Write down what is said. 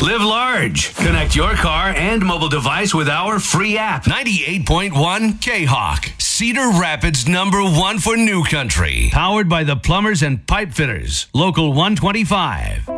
Live large. Connect your car and mobile device with our free app. 98.1 K-Hawk. Cedar Rapids #1 for New Country. Powered by the Plumbers and Pipe Fitters. Local 125.